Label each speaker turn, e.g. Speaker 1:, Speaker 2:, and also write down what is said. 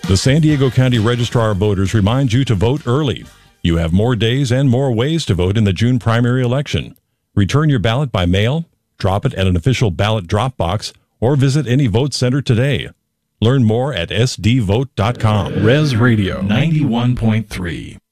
Speaker 1: The San Diego County Registrar of Voters reminds you to vote early. You have more days and more ways to vote in the June primary election. Return your ballot by mail, drop it at an official ballot drop box, or visit any vote center today. Learn more at sdvote.com.
Speaker 2: Res Radio 91.3.